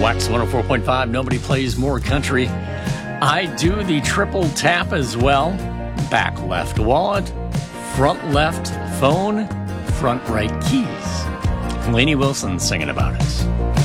Wax 104.5, nobody plays more country. I do the triple tap as well. Back left wallet, front left phone, front right keys. Lainey Wilson singing about it.